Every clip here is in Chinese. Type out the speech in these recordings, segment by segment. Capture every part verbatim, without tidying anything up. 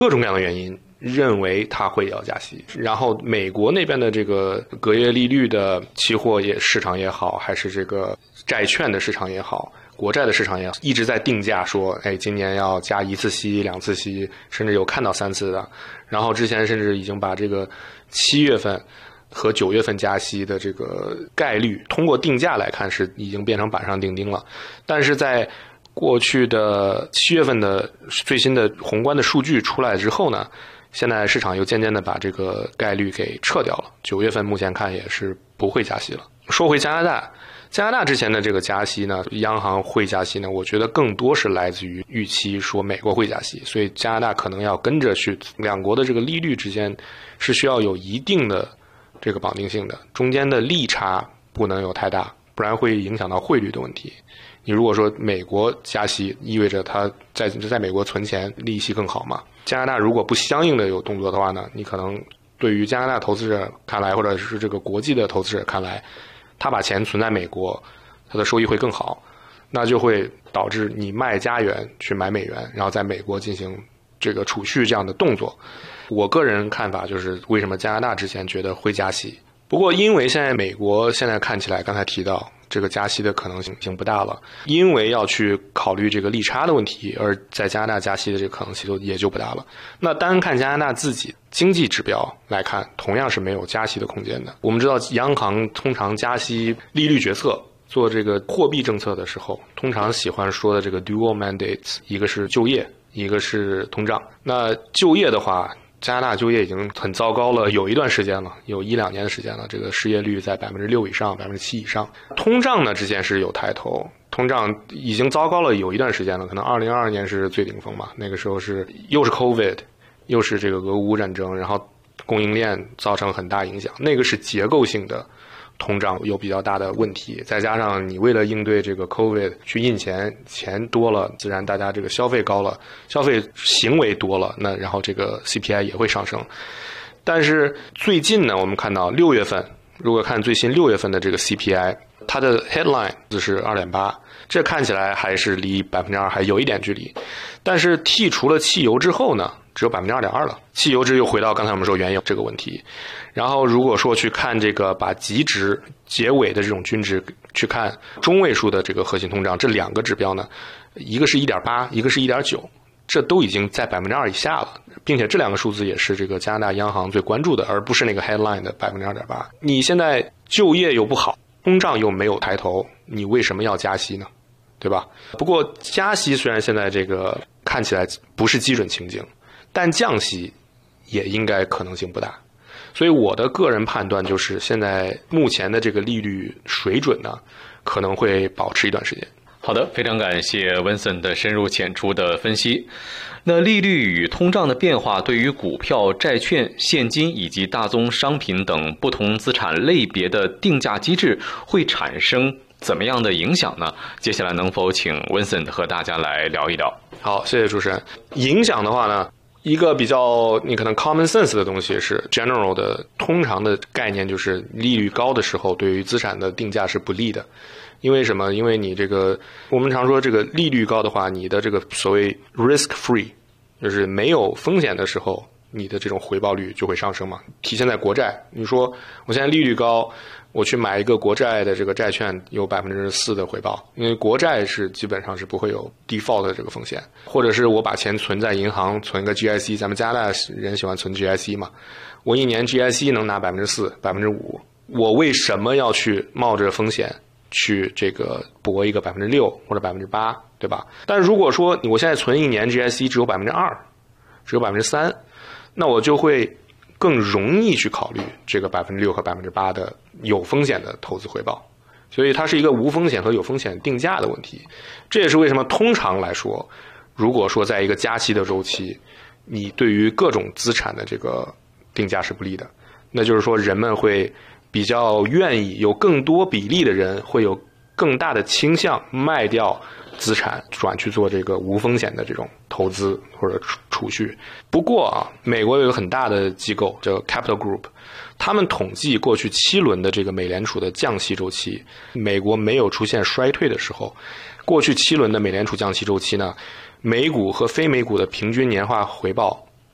各种各样的原因认为它会要加息。然后美国那边的这个隔夜利率的期货也市场也好，还是这个债券的市场也好，国债的市场也好，一直在定价说，哎，今年要加一次息、两次息，甚至有看到三次的。然后之前甚至已经把这个七月份和九月份加息的这个概率，通过定价来看是已经变成板上钉钉了。但是在过去的七月份的最新的宏观的数据出来之后呢，现在市场又渐渐的把这个概率给撤掉了。九月份目前看也是不会加息了。说回加拿大，加拿大之前的这个加息呢，央行会加息呢，我觉得更多是来自于预期说美国会加息，所以加拿大可能要跟着去，两国的这个利率之间是需要有一定的这个绑定性的，中间的利差不能有太大，不然会影响到汇率的问题。你如果说美国加息，意味着它在在美国存钱利息更好嘛？加拿大如果不相应的有动作的话呢，你可能对于加拿大投资者看来，或者是这个国际的投资者看来，他把钱存在美国，他的收益会更好，那就会导致你卖加元去买美元，然后在美国进行这个储蓄这样的动作。我个人看法就是，为什么加拿大之前觉得会加息？不过因为现在美国现在看起来，刚才提到这个加息的可能性已经不大了，因为要去考虑这个利差的问题，而在加拿大加息的这个可能性就也就不大了。那单看加拿大自己经济指标来看，同样是没有加息的空间的。我们知道央行通常加息利率决策做这个货币政策的时候，通常喜欢说的这个 dual mandates， 一个是就业，一个是通胀。那就业的话，加拿大就业已经很糟糕了，有一段时间了，有一两年的时间了，这个失业率在百分之六以上，百分之七以上。通胀呢，之前是有抬头，通胀已经糟糕了有一段时间了，可能二零二二年是最顶峰嘛，那个时候是又是 COVID， 又是这个俄乌战争，然后供应链造成很大影响，那个是结构性的通胀有比较大的问题，再加上你为了应对这个 COVID 去印钱，钱多了，自然大家这个消费高了，消费行为多了，那然后这个 C P I 也会上升。但是最近呢，我们看到六月份，如果看最新六月份的这个 C P I， 它的 headline 是 二点八， 这看起来还是离 百分之二 还有一点距离。但是剔除了汽油之后呢，只有 百分之二点二 了。汽油值又回到刚才我们说原油这个问题。然后如果说去看这个把极值结尾的这种均值去看中位数的这个核心通胀，这两个指标呢，一个是 一点八， 一个是 一点九， 这都已经在 百分之二 以下了，并且这两个数字也是这个加拿大央行最关注的，而不是那个 headline 的 百分之二点八。 你现在就业又不好，通胀又没有抬头，你为什么要加息呢？对吧？不过加息虽然现在这个看起来不是基准情景，但降息也应该可能性不大。所以我的个人判断就是，现在目前的这个利率水准呢，可能会保持一段时间。 好的，非常感谢温森的深入浅出的分析。那利率与通胀的变化对于股票、债券、现金以及大宗商品等不同资产类别的定价机制会产生怎么样的影响呢？接下来能否请温森和大家来聊一聊？ 好，谢谢主持人。影响的话呢，一个比较你可能 common sense 的东西是 general 的，通常的概念就是利率高的时候对于资产的定价是不利的。因为什么？因为你这个我们常说这个利率高的话，你的这个所谓 risk free， 就是没有风险的时候，你的这种回报率就会上升嘛。体现在国债，你说我现在利率高，我去买一个国债的这个债券有 百分之四 的回报，因为国债是基本上是不会有 default 的这个风险。或者是我把钱存在银行，存个 G I C， 咱们加拿大人喜欢存 G I C 嘛，我一年 G I C 能拿 百分之四、百分之五， 我为什么要去冒着风险去这个博一个 百分之六 或者 百分之八， 对吧？但如果说我现在存一年 G I C 只有 百分之二， 只有 百分之三， 那我就会更容易去考虑这个 百分之六 和 百分之八 的有风险的投资回报。所以它是一个无风险和有风险定价的问题。这也是为什么通常来说，如果说在一个加息的周期，你对于各种资产的这个定价是不利的。那就是说人们会比较愿意，有更多比例的人会有更大的倾向卖掉资产，转去做这个无风险的这种投资或者储蓄。不过啊，美国有一个很大的机构叫 Capital Group， 他们统计过去七轮的这个美联储的降息周期，美国没有出现衰退的时候，过去七轮的美联储降息周期呢，美股和非美股的平均年化回报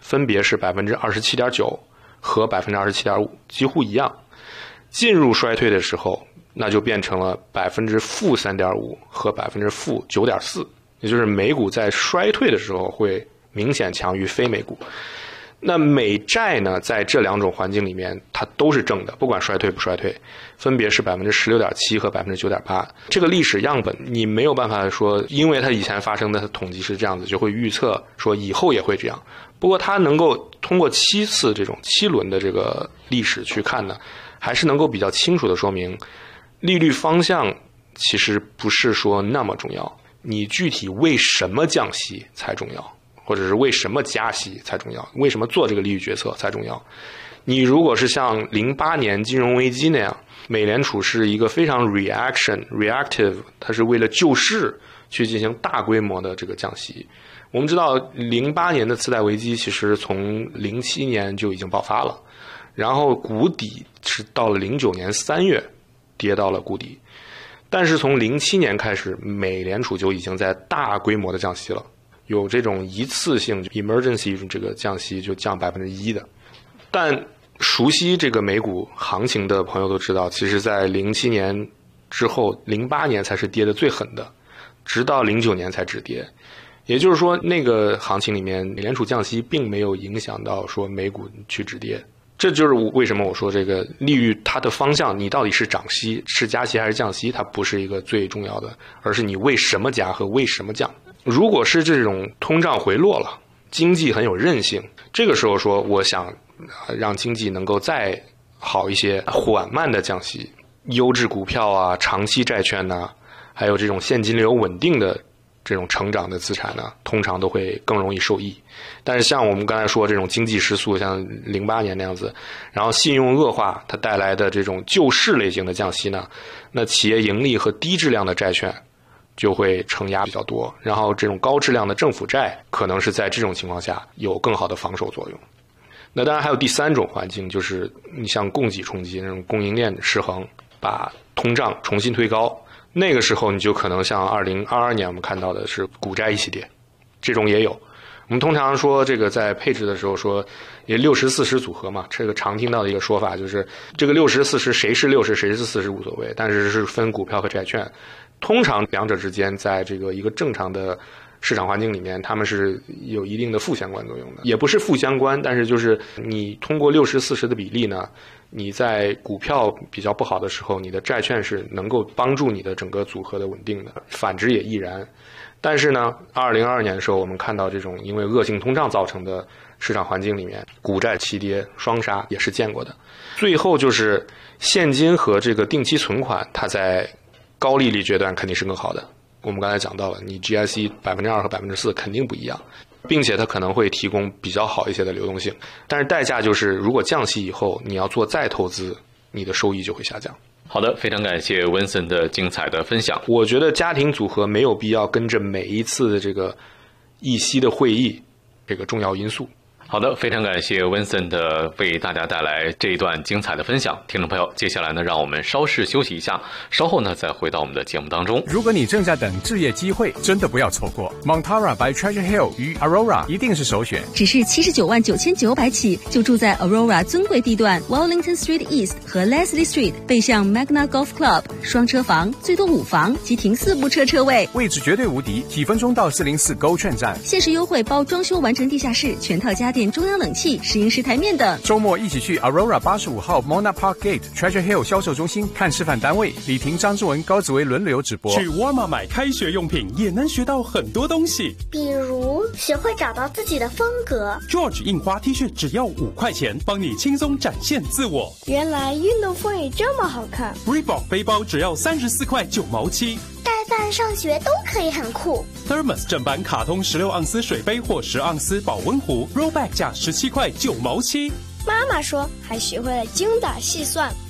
分别是百分之二十七点九和百分之二十七点五，几乎一样。进入衰退的时候，那就变成了百分之负三点五和百分之负九点四，也就是美股在衰退的时候会明显强于非美股。那美债呢，在这两种环境里面，它都是正的，不管衰退不衰退，分别是百分之十六点七和百分之九点八。这个历史样本，你没有办法说，因为它以前发生的统计是这样子，就会预测说以后也会这样。不过，它能够通过七次这种七轮的这个历史去看呢，还是能够比较清楚的说明，利率方向其实不是说那么重要，你具体为什么降息才重要。或者是为什么加息才重要，为什么做这个利率决策才重要。你如果是像零八年金融危机那样，美联储是一个非常 reaction reactive， 它是为了救市去进行大规模的这个降息。我们知道零八年的次贷危机其实从零七年就已经爆发了，然后谷底是到了零九年三月跌到了谷底，但是从零七年开始，美联储就已经在大规模的降息了。有这种一次性 emergency 这个降息就降百分之一的，但熟悉这个美股行情的朋友都知道，其实在零七年之后，零八年才是跌得最狠的，直到零九年才止跌。也就是说，那个行情里面，美联储降息并没有影响到说美股去止跌。这就是为什么我说这个利率它的方向，你到底是涨息、是加息还是降息，它不是一个最重要的，而是你为什么加和为什么降。如果是这种通胀回落了，经济很有韧性，这个时候说我想让经济能够再好一些，缓慢的降息，优质股票啊、长期债券呐、啊，还有这种现金流稳定的这种成长的资产呢，通常都会更容易受益。但是像我们刚才说这种经济失速，像零八年那样子，然后信用恶化，它带来的这种救市类型的降息呢，那企业盈利和低质量的债券就会承压比较多，然后这种高质量的政府债可能是在这种情况下有更好的防守作用。那当然还有第三种环境，就是你像供给冲击，那种供应链失衡，把通胀重新推高，那个时候你就可能像二零二二年我们看到的是股债一起跌，这种也有。我们通常说这个在配置的时候说也六十四十组合嘛，这个常听到的一个说法就是这个六十四十谁是六十谁是四十无所谓，但是是分股票和债券。通常两者之间在这个一个正常的市场环境里面，他们是有一定的负相关作用的，也不是负相关，但是就是你通过六十四十的比例呢，你在股票比较不好的时候，你的债券是能够帮助你的整个组合的稳定的，反之也亦然。但是呢，二零二二年的时候，我们看到这种因为恶性通胀造成的市场环境里面，股债齐跌双杀也是见过的。最后就是现金和这个定期存款，它在高利率阶段肯定是更好的。我们刚才讲到了，你 G I C 百分之二和百分之四肯定不一样，并且它可能会提供比较好一些的流动性，但是代价就是如果降息以后，你要做再投资，你的收益就会下降。 好的，非常感谢文森的精彩的分享。 我觉得家庭组合没有必要跟着每一次的这个议息的会议这个重要因素。 好的，非常感谢温森的为大家带来这一段精彩的分享。听众朋友，接下来呢，让我们稍事休息一下，稍后呢再回到我们的节目当中。 如果你正在等置业机会，真的不要错过 Montara by Treasure Hill 与 Aurora 一定是首选。 只是七十九万九千九百起，就住在 Aurora 尊贵地段 Wellington Street East 和 Leslie Street， 背向 Magna Golf Club， 双车房，最多五房，即停四部车车位， 位置绝对无敌，几分钟到四零四勾券站。 限时优惠包装修完成地下室、全套家电、中央冷气、石英石台面等。 周末一起去 Aurora 八十五号 Mona Park Gate Treasure Hill 销售中心看示范单位，李婷、张志文、高子薇轮流直播。 去沃尔玛买开学用品也能学到很多东西， 比如学会找到自己的风格。 George 印花 T 恤只要五块钱，帮你轻松展现自我。 原来运动风也这么好看。 Reebok 背包只要三十四块九毛七， 带饭上学都可以很酷。 Thermos 正版卡通十六盎司水杯或十盎司保温壶 Rollback 价十七块九毛七。 妈妈说还学会了精打细算，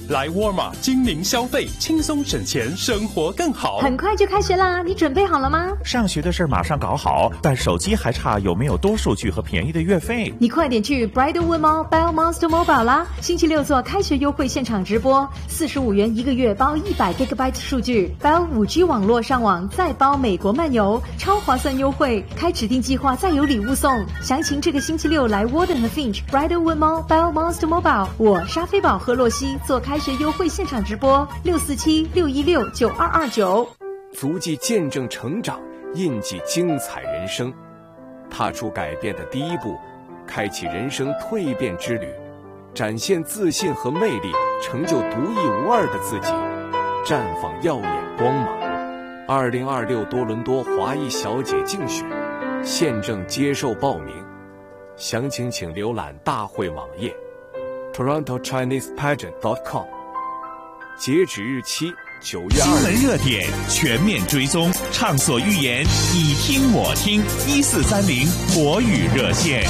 来沃尔玛精灵消费，轻松省钱，生活更好。 很快就开学啦，你准备好了吗？ 上学的事马上搞好，但手机还差有没有多数据和便宜的月费？ 你快点去 Bridalwood Mall Bell Monster Mobile 啦！星期六做开学优惠现场直播，四十五元一个月包一百 G B 数据，包五 G 网络上网，再包美国漫游，超划算优惠！开指定计划再有礼物送。详情这个星期六来 Warden 和 Finch Bridalwood Mall Bell Monster Mobile， 我沙菲堡和洛西做开学优惠现场直播，六四七六一六九二二九。 足迹见证成长，印记精彩人生，踏出改变的第一步，开启人生蜕变之旅，展现自信和魅力，成就独一无二的自己，绽放耀眼光芒。二零二六多伦多华裔小姐竞选现正接受报名，详情请浏览大会网页 toronto chinese pageant dot com， 截止日期九月二日。 新闻热点全面追踪，畅所欲言，你听我听，一四三零国语热线。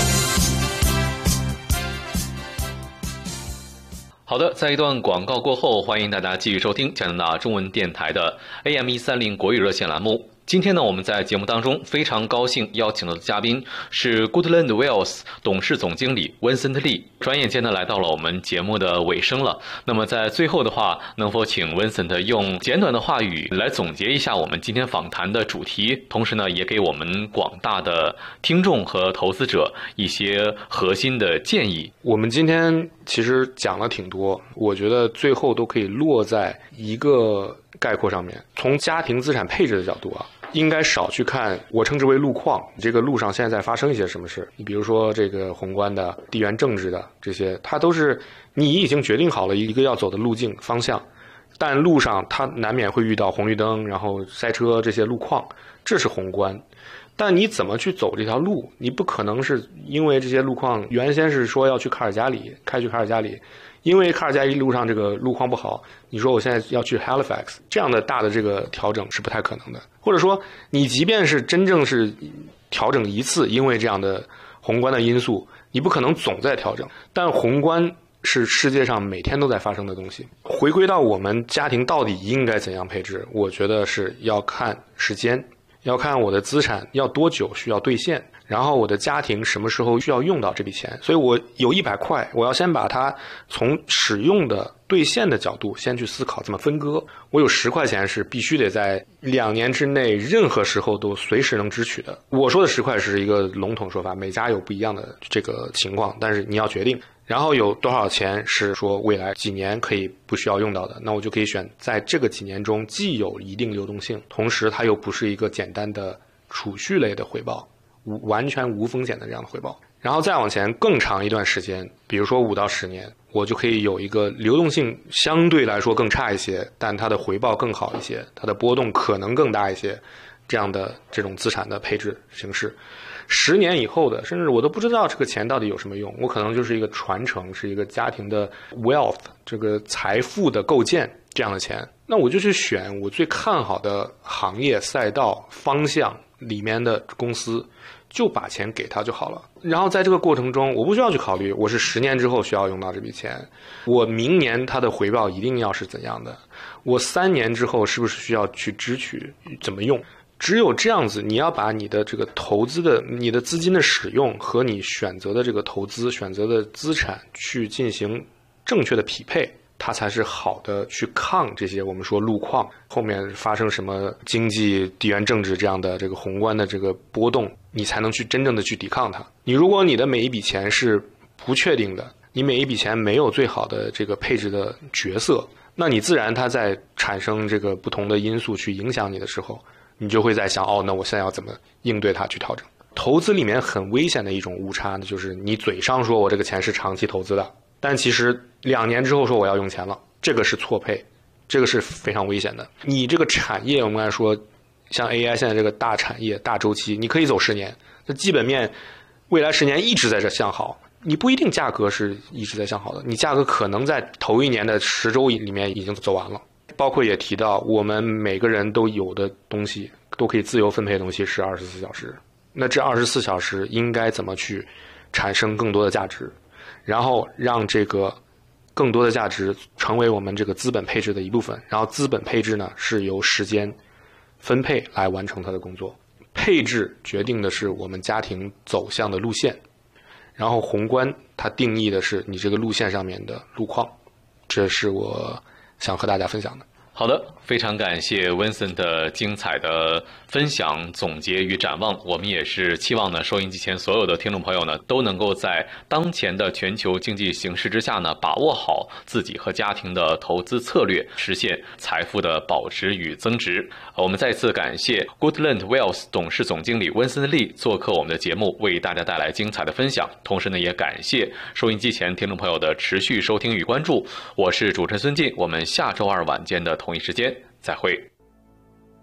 好的，在一段广告过后，欢迎大家继续收听加拿大中文电台的 A M 一三零国语热线栏目。今天呢，我们在节目当中非常高兴邀请到的嘉宾是 Goodland Wells 董事总经理温森特利。转眼间呢，来到了我们节目的尾声了。那么在最后的话，能否请温森特用简短的话语来总结一下我们今天访谈的主题，同时呢，也给我们广大的听众和投资者一些核心的建议。 我们今天其实讲了挺多，我觉得最后都可以落在一个概括上面。从家庭资产配置的角度啊，应该少去看我称之为路况，这个路上现在在发生一些什么事。你比如说这个宏观的、地缘政治的这些，它都是你已经决定好了一个要走的路径方向，但路上它难免会遇到红绿灯，然后塞车这些路况，这是宏观。但你怎么去走这条路，你不可能是因为这些路况原先是说要去卡尔加里，开去卡尔加里，因为卡尔加里路上这个路况不好，你说我现在要去 Halifax， 这样的大的这个调整是不太可能的。或者说你即便是真正是调整一次，因为这样的宏观的因素，你不可能总在调整。但宏观是世界上每天都在发生的东西。回归到我们家庭到底应该怎样配置，我觉得是要看时间，要看我的资产要多久需要兑现，然后我的家庭什么时候需要用到这笔钱。所以我有一百块，我要先把它从使用的兑现的角度先去思考怎么分割。我有十块钱是必须得在两年之内任何时候都随时能支取的。我说的十块是一个笼统说法，每家有不一样的这个情况，但是你要决定。然后有多少钱是说未来几年可以不需要用到的，那我就可以选在这个几年中既有一定流动性，同时它又不是一个简单的储蓄类的回报，无完全无风险的这样的回报。然后再往前更长一段时间，比如说五到十年，我就可以有一个流动性相对来说更差一些，但它的回报更好一些，它的波动可能更大一些，这样的这种资产的配置形式。十年以后的，甚至我都不知道这个钱到底有什么用，我可能就是一个传承，是一个家庭的 wealth 这个财富的构建这样的钱，那我就去选我最看好的行业、赛道、方向里面的公司，就把钱给他就好了。然后在这个过程中，我不需要去考虑我是十年之后需要用到这笔钱，我明年它的回报一定要是怎样的，我三年之后是不是需要去支取，怎么用。只有这样子，你要把你的这个投资的、你的资金的使用和你选择的这个投资、选择的资产去进行正确的匹配，它才是好的去抗这些我们说路况后面发生什么经济、地缘政治这样的这个宏观的这个波动，你才能去真正的去抵抗它。你如果你的每一笔钱是不确定的，你每一笔钱没有最好的这个配置的角色，那你自然它在产生这个不同的因素去影响你的时候，你就会在想，哦，那我现在要怎么应对它去调整。投资里面很危险的一种误差呢，就是你嘴上说我这个钱是长期投资的，但其实两年之后说我要用钱了，这个是错配，这个是非常危险的。你这个产业，我们刚才说像 A I 现在这个大产业大周期，你可以走十年，那基本面未来十年一直在这向好，你不一定价格是一直在向好的，你价格可能在头一年的十周里面已经走完了。包括也提到我们每个人都有的东西，都可以自由分配的东西是二十四小时，那这二十四小时应该怎么去产生更多的价值，然后让这个更多的价值成为我们这个资本配置的一部分，然后资本配置呢是由时间分配来完成它的工作。配置决定的是我们家庭走向的路线，然后宏观它定义的是你这个路线上面的路况，这是我想和大家分享的。 好的，非常感谢 Vincent 的精彩的分享、总结与展望。我们也是期望呢，收音机前所有的听众朋友呢，都能够在当前的全球经济形势之下呢，把握好自己和家庭的投资策略，实现财富的保值与增值。我们再次感谢 Goodland Wealth 董事总经理温森利做客我们的节目，为大家带来精彩的分享。同时呢，也感谢收音机前听众朋友的持续收听与关注。我是主持人孙进，我们下周二晚间的同一时间再会。